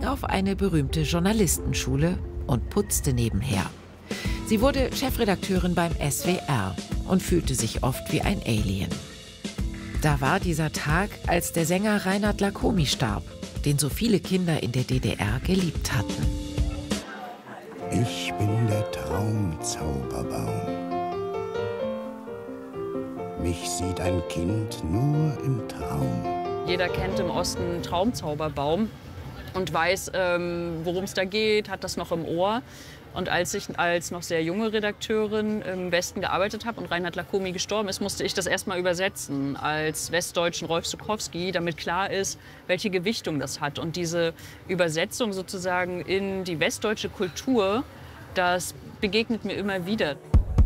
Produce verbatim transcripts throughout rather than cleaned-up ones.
ging auf eine berühmte Journalistenschule und putzte nebenher. Sie wurde Chefredakteurin beim S W R und fühlte sich oft wie ein Alien. Da war dieser Tag, als der Sänger Reinhard Lacomi starb, den so viele Kinder in der D D R geliebt hatten. Ich bin der Traumzauberbaum. Mich sieht ein Kind nur im Traum. Jeder kennt im Osten einen Traumzauberbaum und weiß, ähm, worum es da geht, hat das noch im Ohr. Und als ich als noch sehr junge Redakteurin im Westen gearbeitet habe und Reinhard Lacomi gestorben ist, musste ich das erstmal übersetzen als westdeutschen Rolf Zuckowski, damit klar ist, welche Gewichtung das hat. Und diese Übersetzung sozusagen in die westdeutsche Kultur, das begegnet mir immer wieder.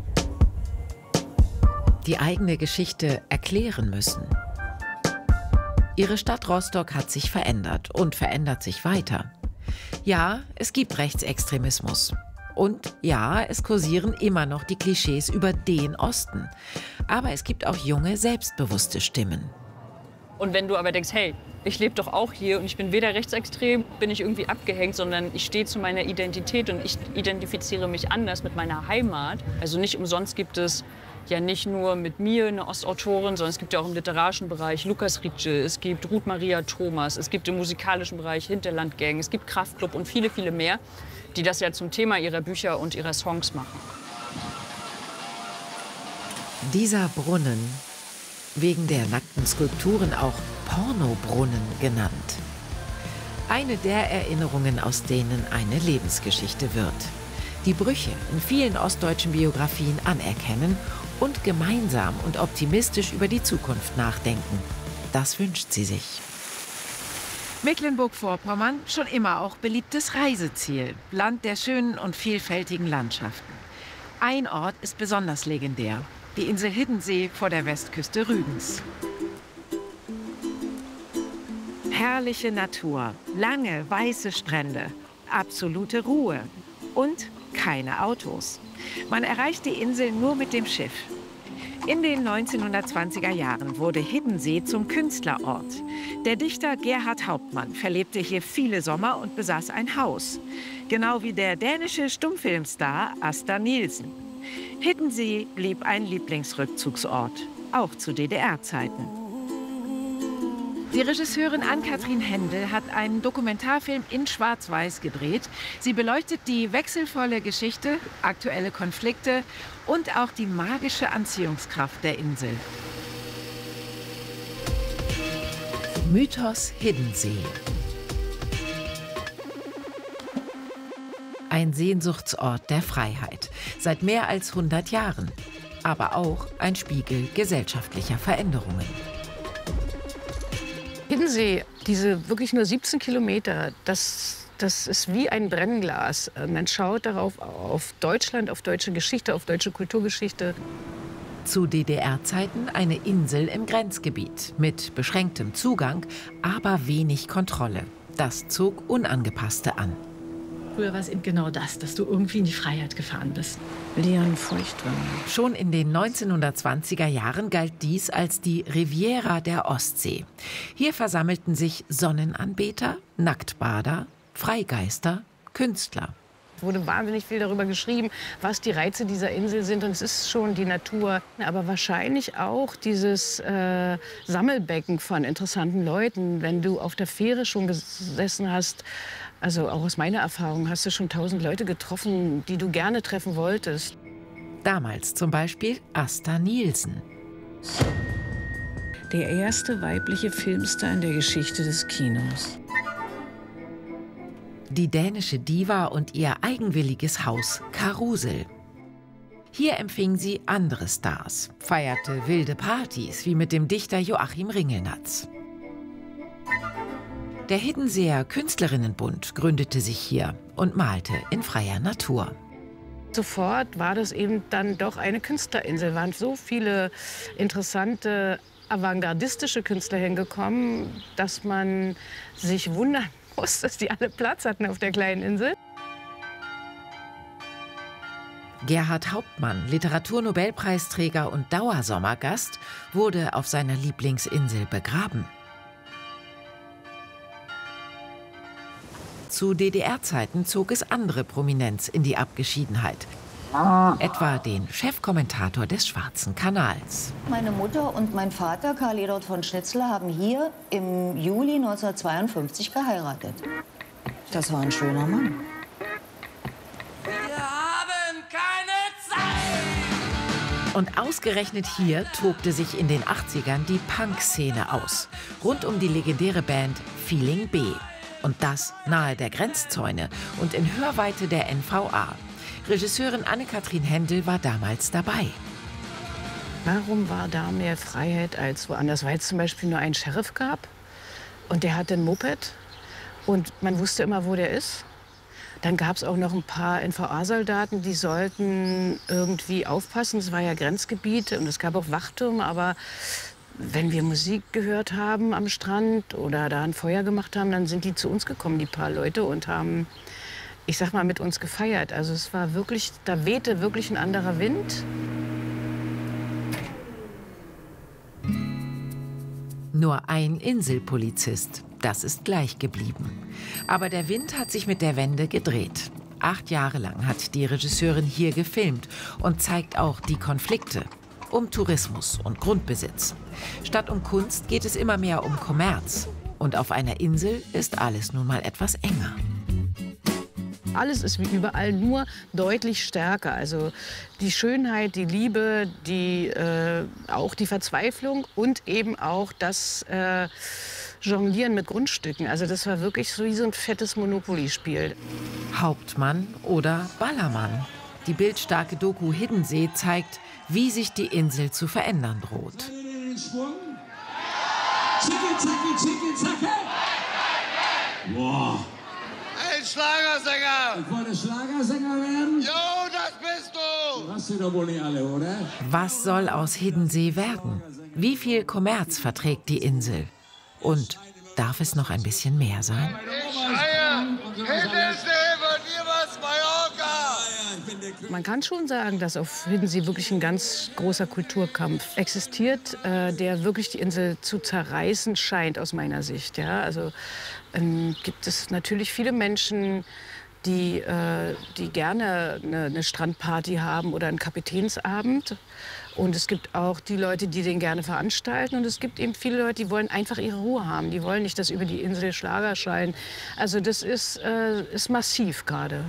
Die eigene Geschichte erklären müssen. Ihre Stadt Rostock hat sich verändert und verändert sich weiter. Ja, es gibt Rechtsextremismus. Und ja, es kursieren immer noch die Klischees über den Osten. Aber es gibt auch junge, selbstbewusste Stimmen. Und wenn du aber denkst, hey, ich lebe doch auch hier und ich bin weder rechtsextrem, bin ich irgendwie abgehängt, sondern ich stehe zu meiner Identität und ich identifiziere mich anders mit meiner Heimat. Also nicht umsonst gibt es ja nicht nur mit mir eine Ostautorin, sondern es gibt ja auch im literarischen Bereich Lukas Rietschel, es gibt Ruth Maria Thomas, es gibt im musikalischen Bereich Hinterlandgang, es gibt Kraftklub und viele, viele mehr, die das ja zum Thema ihrer Bücher und ihrer Songs machen. Dieser Brunnen, wegen der nackten Skulpturen auch Pornobrunnen genannt. Eine der Erinnerungen, aus denen eine Lebensgeschichte wird. Die Brüche in vielen ostdeutschen Biografien anerkennen und gemeinsam und optimistisch über die Zukunft nachdenken. Das wünscht sie sich. Mecklenburg-Vorpommern, schon immer auch beliebtes Reiseziel, Land der schönen und vielfältigen Landschaften. Ein Ort ist besonders legendär, die Insel Hiddensee vor der Westküste Rügens. Herrliche Natur, lange weiße Strände, absolute Ruhe und keine Autos. Man erreicht die Insel nur mit dem Schiff. In den neunzehnhundertzwanziger Jahren wurde Hiddensee zum Künstlerort. Der Dichter Gerhard Hauptmann verlebte hier viele Sommer und besaß ein Haus. Genau wie der dänische Stummfilmstar Asta Nielsen. Hiddensee blieb ein Lieblingsrückzugsort, auch zu D D R-Zeiten. Die Regisseurin Ann-Kathrin Händel hat einen Dokumentarfilm in Schwarz-Weiß gedreht. Sie beleuchtet die wechselvolle Geschichte, aktuelle Konflikte und auch die magische Anziehungskraft der Insel. Mythos Hiddensee. Ein Sehnsuchtsort der Freiheit, seit mehr als hundert Jahren. Aber auch ein Spiegel gesellschaftlicher Veränderungen. Hiddensee, diese wirklich nur siebzehn Kilometer, das, das ist wie ein Brennglas. Man schaut darauf auf Deutschland, auf deutsche Geschichte, auf deutsche Kulturgeschichte. Zu D D R-Zeiten eine Insel im Grenzgebiet mit beschränktem Zugang, aber wenig Kontrolle. Das zog Unangepasste an. Früher war es eben genau das, dass du irgendwie in die Freiheit gefahren bist. Leon Feuchtwanger. Schon in den neunzehnhundertzwanziger Jahren galt dies als die Riviera der Ostsee. Hier versammelten sich Sonnenanbeter, Nacktbader, Freigeister, Künstler. Es wurde wahnsinnig viel darüber geschrieben, was die Reize dieser Insel sind. Und es ist schon die Natur, aber wahrscheinlich auch dieses äh, Sammelbecken von interessanten Leuten. Wenn du auf der Fähre schon gesessen hast, also auch aus meiner Erfahrung, hast du schon tausend Leute getroffen, die du gerne treffen wolltest. Damals zum Beispiel Asta Nielsen. Der erste weibliche Filmstar in der Geschichte des Kinos. Die dänische Diva und ihr eigenwilliges Haus Karusel. Hier empfing sie andere Stars, feierte wilde Partys wie mit dem Dichter Joachim Ringelnatz. Der Hiddenseer Künstlerinnenbund gründete sich hier und malte in freier Natur. Sofort war das eben dann doch eine Künstlerinsel. Es waren so viele interessante, avantgardistische Künstler hingekommen, dass man sich wundern muss, dass die alle Platz hatten auf der kleinen Insel. Gerhard Hauptmann, Literaturnobelpreisträger und Dauersommergast, wurde auf seiner Lieblingsinsel begraben. Zu D D R-Zeiten zog es andere Prominenz in die Abgeschiedenheit. Etwa den Chefkommentator des Schwarzen Kanals. Meine Mutter und mein Vater, Karl Eduard von Schnitzler, haben hier im Juli neunzehnhundertzweiundfünfzig geheiratet. Das war ein schöner Mann. Wir haben keine Zeit! Und ausgerechnet hier tobte sich in den achtzigern die Punk-Szene aus. Rund um die legendäre Band Feeling B. Und das nahe der Grenzzäune und in Hörweite der N V A. Regisseurin Anne-Kathrin Händel war damals dabei. Warum war da mehr Freiheit als woanders? Weil es zum Beispiel nur einen Sheriff gab und der hatte ein Moped und man wusste immer, wo der ist. Dann gab es auch noch ein paar N V A-Soldaten, die sollten irgendwie aufpassen. Es war ja Grenzgebiet und es gab auch Wachtürme, aber wenn wir Musik gehört haben am Strand oder da ein Feuer gemacht haben, dann sind die zu uns gekommen, die paar Leute, und haben, ich sag mal, mit uns gefeiert. Also es war wirklich, da wehte wirklich ein anderer Wind. Nur ein Inselpolizist, das ist gleich geblieben. Aber der Wind hat sich mit der Wende gedreht. Acht Jahre lang hat die Regisseurin hier gefilmt und zeigt auch die Konflikte um Tourismus und Grundbesitz. Statt um Kunst geht es immer mehr um Kommerz. Und auf einer Insel ist alles nun mal etwas enger. Alles ist wie überall, nur deutlich stärker. Also die Schönheit, die Liebe, die, äh, auch die Verzweiflung und eben auch das äh, Jonglieren mit Grundstücken. Also das war wirklich so wie so ein fettes Monopoly-Spiel. Hauptmann oder Ballermann. Die bildstarke Doku Hiddensee zeigt, wie sich die Insel zu verändern droht. Wow. Ein Schlagersänger! Ich wollte Schlagersänger werden? Jo, das bist du! Du hast sie doch wohl nicht alle, oder? Was soll aus Hiddensee werden? Wie viel Kommerz verträgt die Insel? Und darf es noch ein bisschen mehr sein? Ich schreie, Hiddensee wird niemals Mallorca! Man kann schon sagen, dass auf Hiddensee wirklich ein ganz großer Kulturkampf existiert, äh, der wirklich die Insel zu zerreißen scheint, aus meiner Sicht. Ja? Also ähm, gibt es natürlich viele Menschen, die, äh, die gerne eine, eine Strandparty haben oder einen Kapitänsabend. Und es gibt auch die Leute, die den gerne veranstalten. Und es gibt eben viele Leute, die wollen einfach ihre Ruhe haben. Die wollen nicht, dass über die Insel Schlager schallen. Also das ist, äh, ist massiv gerade.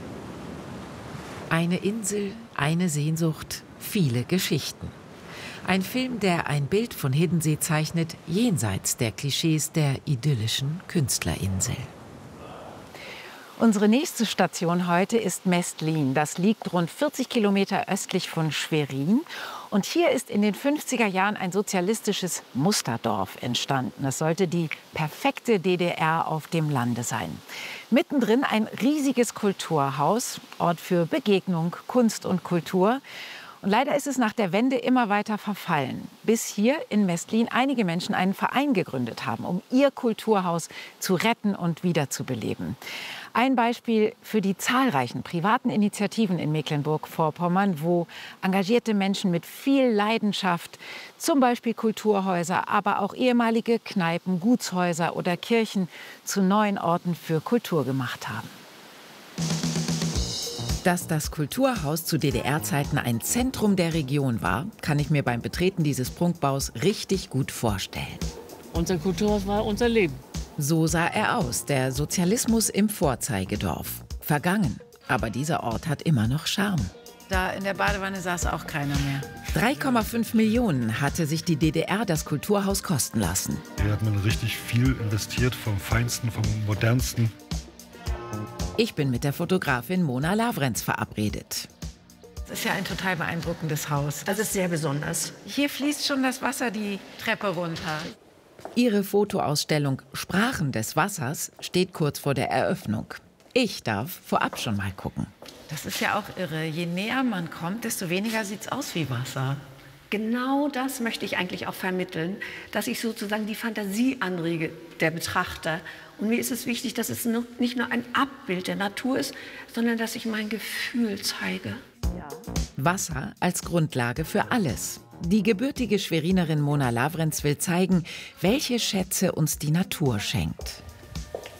Eine Insel, eine Sehnsucht, viele Geschichten. Ein Film, der ein Bild von Hiddensee zeichnet, jenseits der Klischees der idyllischen Künstlerinsel. Unsere nächste Station heute ist Mestlin. Das liegt rund vierzig Kilometer östlich von Schwerin. Und hier ist in den fünfziger Jahren ein sozialistisches Musterdorf entstanden. Das sollte die perfekte D D R auf dem Lande sein. Mittendrin ein riesiges Kulturhaus, Ort für Begegnung, Kunst und Kultur. Und leider ist es nach der Wende immer weiter verfallen, bis hier in Mestlin einige Menschen einen Verein gegründet haben, um ihr Kulturhaus zu retten und wiederzubeleben. Ein Beispiel für die zahlreichen privaten Initiativen in Mecklenburg-Vorpommern, wo engagierte Menschen mit viel Leidenschaft, zum Beispiel Kulturhäuser, aber auch ehemalige Kneipen, Gutshäuser oder Kirchen zu neuen Orten für Kultur gemacht haben. Dass das Kulturhaus zu D D R-Zeiten ein Zentrum der Region war, kann ich mir beim Betreten dieses Prunkbaus richtig gut vorstellen. Unser Kulturhaus war unser Leben. So sah er aus, der Sozialismus im Vorzeigedorf. Vergangen, aber dieser Ort hat immer noch Charme. Da in der Badewanne saß auch keiner mehr. drei Komma fünf Millionen hatte sich die D D R das Kulturhaus kosten lassen. Hier hat man richtig viel investiert, vom Feinsten, vom Modernsten. Ich bin mit der Fotografin Mona Lavrenz verabredet. Das ist ja ein total beeindruckendes Haus. Das ist sehr besonders. Hier fließt schon das Wasser die Treppe runter. Ihre Fotoausstellung Sprachen des Wassers steht kurz vor der Eröffnung. Ich darf vorab schon mal gucken. Das ist ja auch irre. Je näher man kommt, desto weniger sieht es aus wie Wasser. Genau das möchte ich eigentlich auch vermitteln, dass ich sozusagen die Fantasie anrege der Betrachter. Und mir ist es wichtig, dass es nicht nur ein Abbild der Natur ist, sondern dass ich mein Gefühl zeige. Ja. Wasser als Grundlage für alles. Die gebürtige Schwerinerin Mona Lavrenz will zeigen, welche Schätze uns die Natur schenkt.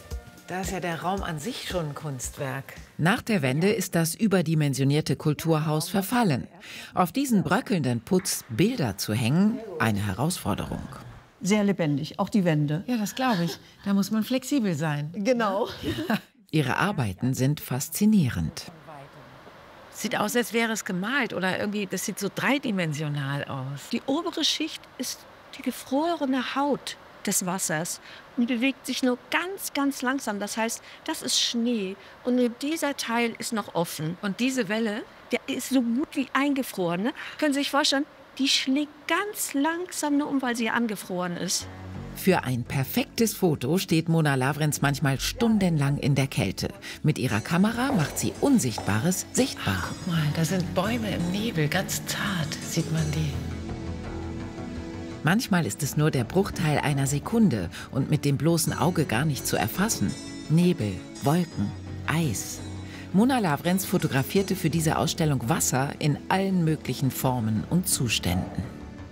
Da ist ja der Raum an sich schon ein Kunstwerk. Nach der Wende ist das überdimensionierte Kulturhaus verfallen. Auf diesen bröckelnden Putz Bilder zu hängen, eine Herausforderung. Sehr lebendig, auch die Wände. Ja, das glaube ich. Da muss man flexibel sein. Genau. Ihre Arbeiten sind faszinierend. Sieht aus, als wäre es gemalt oder irgendwie, das sieht so dreidimensional aus. Die obere Schicht ist die gefrorene Haut des Wassers und bewegt sich nur ganz, ganz langsam. Das heißt, das ist Schnee und nur dieser Teil ist noch offen. Und diese Welle, der ist so gut wie eingefroren. Ne? Können Sie sich vorstellen, die schlägt ganz langsam nur um, weil sie angefroren ist. Für ein perfektes Foto steht Mona Lawrenz manchmal stundenlang in der Kälte. Mit ihrer Kamera macht sie Unsichtbares sichtbar. Ach, guck mal, da sind Bäume im Nebel, ganz zart sieht man die. Manchmal ist es nur der Bruchteil einer Sekunde und mit dem bloßen Auge gar nicht zu erfassen. Nebel, Wolken, Eis. Mona Lawrenz fotografierte für diese Ausstellung Wasser in allen möglichen Formen und Zuständen.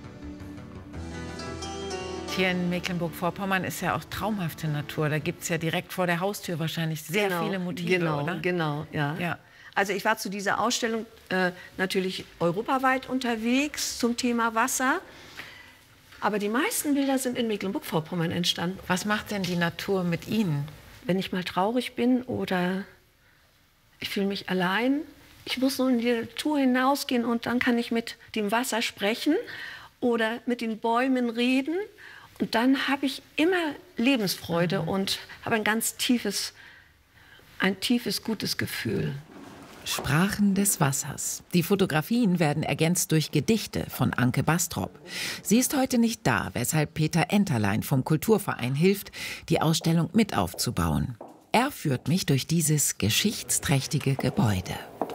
Hier in Mecklenburg-Vorpommern ist ja auch traumhafte Natur. Da gibt es ja direkt vor der Haustür wahrscheinlich sehr genau, viele Motive, genau, oder? Genau, ja. ja. Also ich war zu dieser Ausstellung äh, natürlich europaweit unterwegs zum Thema Wasser. Aber die meisten Bilder sind in Mecklenburg-Vorpommern entstanden. Was macht denn die Natur mit Ihnen? Wenn ich mal traurig bin oder ich fühle mich allein, ich muss nur in die Natur hinausgehen und dann kann ich mit dem Wasser sprechen oder mit den Bäumen reden. Und dann habe ich immer Lebensfreude mhm. und habe ein ganz tiefes, ein tiefes, gutes Gefühl. Sprachen des Wassers. Die Fotografien werden ergänzt durch Gedichte von Anke Bastrop. Sie ist heute nicht da, weshalb Peter Enterlein vom Kulturverein hilft, die Ausstellung mit aufzubauen. Er führt mich durch dieses geschichtsträchtige Gebäude.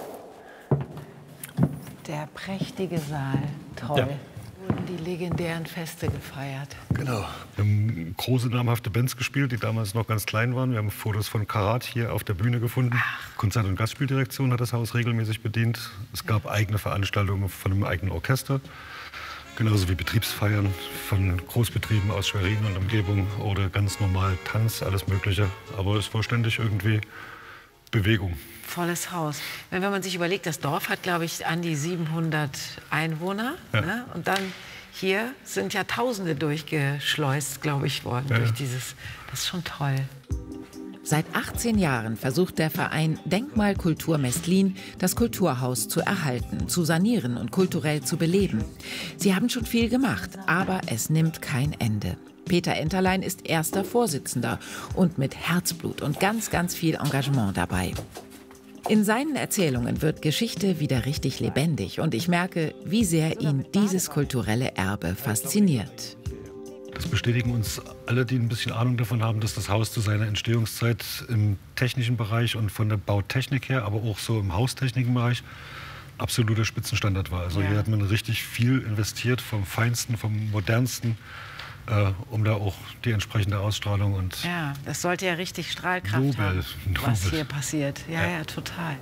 Der prächtige Saal, toll. Ja. Wurden die legendären Feste gefeiert. Genau. Wir haben große, namhafte Bands gespielt, die damals noch ganz klein waren. Wir haben Fotos von Karat hier auf der Bühne gefunden. Ach. Konzert- und Gastspieldirektion hat das Haus regelmäßig bedient. Es gab eigene Veranstaltungen von einem eigenen Orchester. Genauso wie Betriebsfeiern von Großbetrieben aus Schwerin und Umgebung oder ganz normal Tanz, alles Mögliche. Aber es war ständig irgendwie Bewegung. Volles Haus. Wenn man sich überlegt, das Dorf hat, glaube ich, an die siebenhundert Einwohner. Ja. Ne? Und dann hier sind ja Tausende durchgeschleust, glaube ich, worden. Ja. Durch dieses, das ist schon toll. Seit achtzehn Jahren versucht der Verein Denkmalkultur Mestlin, das Kulturhaus zu erhalten, zu sanieren und kulturell zu beleben. Sie haben schon viel gemacht, aber es nimmt kein Ende. Peter Enterlein ist erster Vorsitzender und mit Herzblut und ganz, ganz viel Engagement dabei. In seinen Erzählungen wird Geschichte wieder richtig lebendig und ich merke, wie sehr ihn dieses kulturelle Erbe fasziniert. Das bestätigen uns alle, die ein bisschen Ahnung davon haben, dass das Haus zu seiner Entstehungszeit im technischen Bereich und von der Bautechnik her, aber auch so im Haustechnikenbereich, absoluter Spitzenstandard war. Also ja. Hier hat man richtig viel investiert, vom Feinsten, vom Modernsten, äh, um da auch die entsprechende Ausstrahlung und... Ja, das sollte ja richtig Strahlkraft Nobel, haben, Nobel. was hier passiert. Ja, ja, ja, total.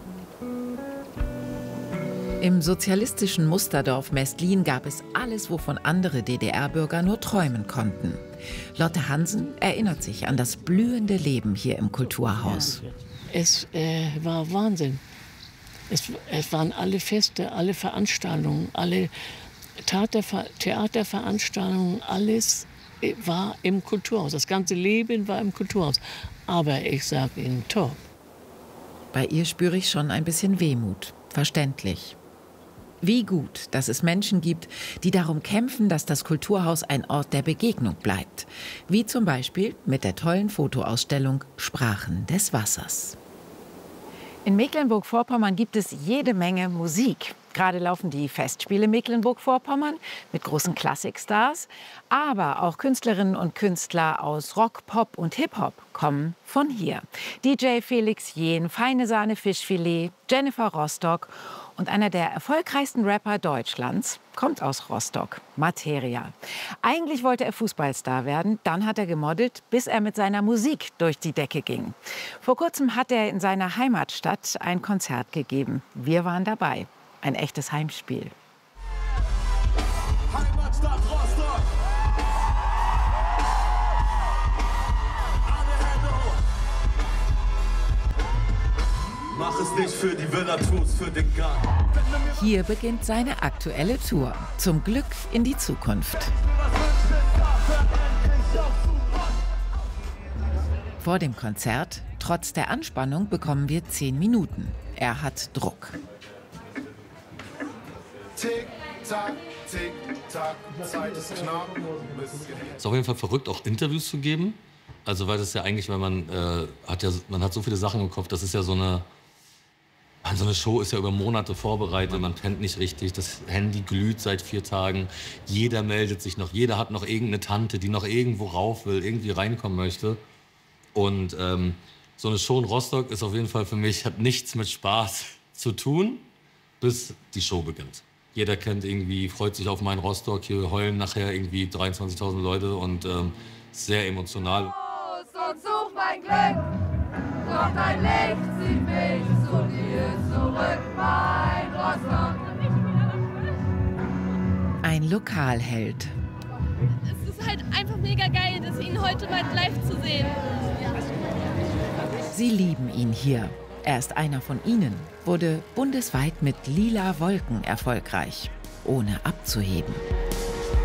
Im sozialistischen Musterdorf Mestlin gab es alles, wovon andere D D R-Bürger nur träumen konnten. Lotte Hansen erinnert sich an das blühende Leben hier im Kulturhaus. Es äh, war Wahnsinn. Es, es waren alle Feste, alle Veranstaltungen, alle Theater, Theaterveranstaltungen, alles war im Kulturhaus. Das ganze Leben war im Kulturhaus. Aber ich sage Ihnen, top. Bei ihr spüre ich schon ein bisschen Wehmut. Verständlich. Wie gut, dass es Menschen gibt, die darum kämpfen, dass das Kulturhaus ein Ort der Begegnung bleibt. Wie zum Beispiel mit der tollen Fotoausstellung Sprachen des Wassers. In Mecklenburg-Vorpommern gibt es jede Menge Musik. Gerade laufen die Festspiele Mecklenburg-Vorpommern mit großen Klassikstars. Aber auch Künstlerinnen und Künstler aus Rock, Pop und Hip-Hop kommen von hier. D J Felix Jähn, Feine Sahne Fischfilet, Jennifer Rostock und einer der erfolgreichsten Rapper Deutschlands kommt aus Rostock, Materia. Eigentlich wollte er Fußballstar werden, dann hat er gemodelt, bis er mit seiner Musik durch die Decke ging. Vor kurzem hat er in seiner Heimatstadt ein Konzert gegeben. Wir waren dabei. Ein echtes Heimspiel. Heimatstadt Rostock. Alle Hände hoch. Mach es nicht für die Villa, tu's für den Garten. Hier beginnt seine aktuelle Tour. Zum Glück in die Zukunft. Vor dem Konzert, trotz der Anspannung, bekommen wir zehn Minuten. Er hat Druck. Tick, tack, tick, tack, Zeit ist knapp. Es ist auf jeden Fall verrückt, auch Interviews zu geben. Also weil das ja eigentlich, wenn man äh, hat ja, man hat so viele Sachen im Kopf, das ist ja so eine, so eine Show ist ja über Monate vorbereitet, man pennt nicht richtig, das Handy glüht seit vier Tagen, jeder meldet sich noch, jeder hat noch irgendeine Tante, die noch irgendwo rauf will, irgendwie reinkommen möchte. Und ähm, so eine Show in Rostock ist auf jeden Fall für mich, hat nichts mit Spaß zu tun, bis die Show beginnt. Jeder kennt irgendwie, freut sich auf meinen Rostock, hier heulen nachher irgendwie dreiundzwanzigtausend Leute und ähm, sehr emotional. Und such mein Glück, doch dein Licht zieht mich zu dir zurück, mein Rostock. Ein Lokalheld. Es ist halt einfach mega geil, das ihn heute mal live zu sehen. Sie lieben ihn hier. Er ist einer von ihnen, wurde bundesweit mit Lila Wolken erfolgreich, ohne abzuheben.